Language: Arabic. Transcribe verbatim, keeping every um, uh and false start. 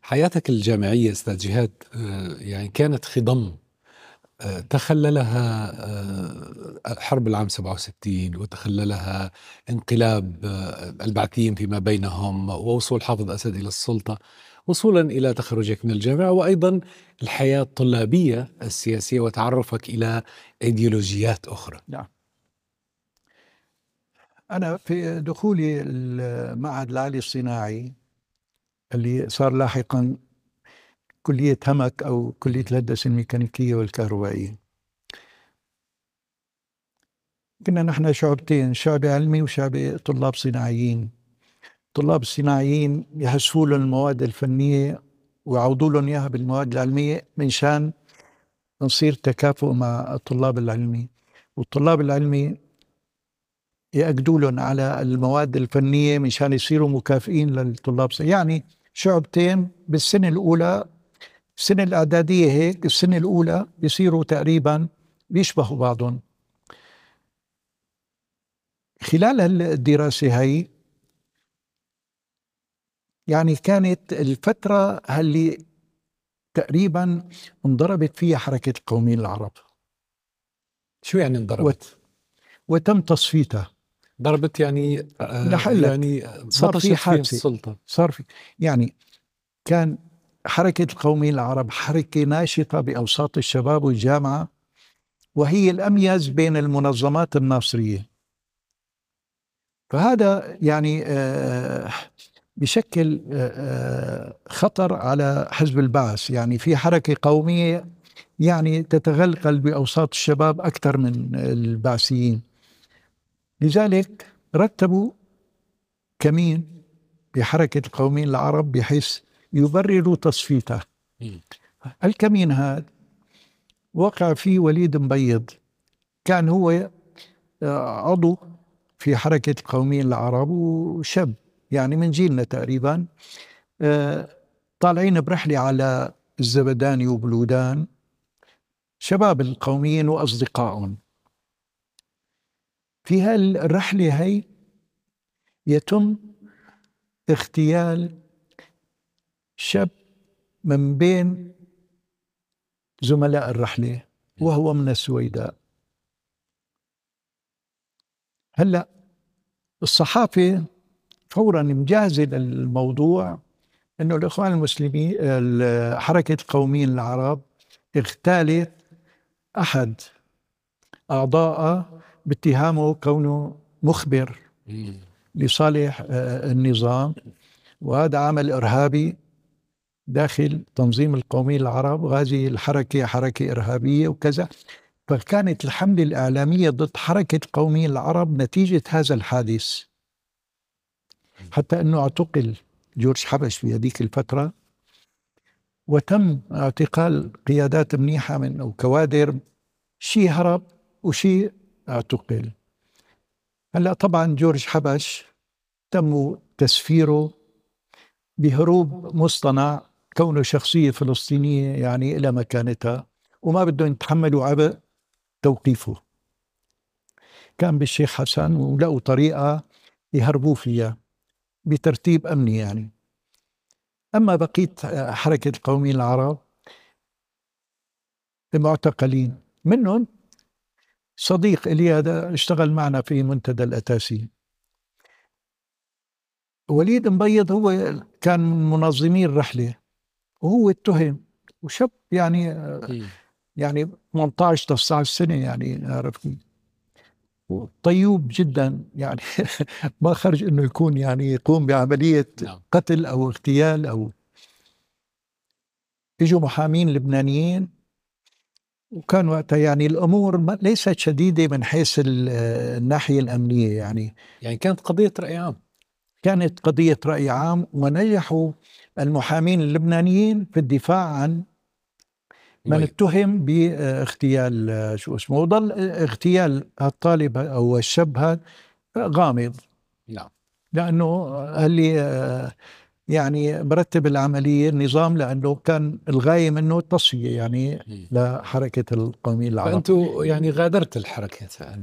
حياتك الجامعية أستاذ جهاد يعني كانت خضم تخللها حرب العام سبعة وستين، وتخللها انقلاب البعثيين فيما بينهم، ووصول حافظ أسد إلى السلطة، وصولا إلى تخرجك من الجامعة، وأيضا الحياة الطلابية السياسية وتعرفك إلى إيديولوجيات أخرى. نعم. أنا في دخولي المعهد العالي الصناعي اللي صار لاحقا كلية همك أو كلية الهندسة الميكانيكية والكهربائية، كنا نحن شعبتين، شعبة علمي وشعبة طلاب صناعيين. طلاب الصناعيين يحسفوا لهم المواد الفنية ويعوضوا لهم إياها بالمواد العلمية من شان نصير تكافؤ مع الطلاب العلمي، والطلاب العلمي يأكدوا لهم على المواد الفنية مشان يصيروا مكافئين للطلاب. يعني شعبتين بالسنة الأولى، السنة الإعدادية هيك، السنة الأولى بيصيروا تقريبا بيشبهوا بعضهم. خلال الدراسة هاي يعني كانت الفترة اللي تقريبا انضربت فيها حركة القوميين العرب. شو يعني انضربت؟ وتم تصفيتها. ضربت يعني آه يعني صار في حادثة السلطة. صار في يعني كان حركة القوميين العرب حركة ناشطة بأوساط الشباب والجامعة، وهي الأميز بين المنظمات الناصرية. فهذا يعني آه بشكل آه خطر على حزب البعث. يعني في حركة قومية يعني تتغلغل بأوساط الشباب أكثر من البعثيين، لذلك رتبوا كمين بحركة القوميين العرب بحيث يبرروا تصفيته. الكمين هذا وقع فيه وليد مبيض، كان هو عضو في حركة القوميين العرب وشاب يعني من جيلنا تقريبا، طالعين برحلة على الزبداني وبلودان، شباب القوميين وأصدقائهم. في هالرحلة هي يتم اغتيال شاب من بين زملاء الرحلة وهو من السويداء. هلأ الصحافة فورا مجهزة للموضوع انه الاخوان المسلمين حركة القوميين العرب اغتالت احد اعضائها باتهامه كونه مخبر لصالح النظام، وهذا عمل ارهابي داخل تنظيم القوميين العرب، وهذه الحركة حركة ارهابية وكذا. فكانت الحملة الإعلامية ضد حركة القوميين العرب نتيجة هذا الحادث، حتى أنه اعتقل جورج حبش في هذيك الفترة، وتم اعتقال قيادات منيحة من أو كوادر، شيء هرب وشيء اعتقل. هلأ طبعا جورج حبش تم تسفيره بهروب مصطنع كونه شخصية فلسطينية يعني إلى مكانتها، وما بدهم يتحملوا عبء توقيفه. كان بالشيخ حسن ولقوا طريقة يهربوا فيها بترتيب أمني يعني. أما بقية حركة القوميين العرب المعتقلين، منهم صديق إلي هذا اشتغل معنا في منتدى الأتاسي، وليد مبيض هو كان من منظمي الرحلة، وهو اتهم وشاب يعني يعني ثمانية عشر تسعة عشر سنة يعني، عرفت، طيوب جدا يعني ما خرج انه يكون يعني يقوم بعملية قتل او اغتيال. او اجوا محامين لبنانيين، وكان وقتها يعني الامور ليست شديدة من حيث الناحية الامنية يعني يعني كانت قضية رأي عام، كانت قضية رأي عام، ونجحوا المحامين اللبنانيين في الدفاع عن من اتهم باغتيال شو اسمه، وظل اغتيال الطالب او الشاب هذا غامض. نعم. لأنه اللي يعني مرتب العملية النظام، لأنه كان الغاية منه تصفية يعني لحركة القوميين العرب. فأنتوا يعني غادرت الحركة.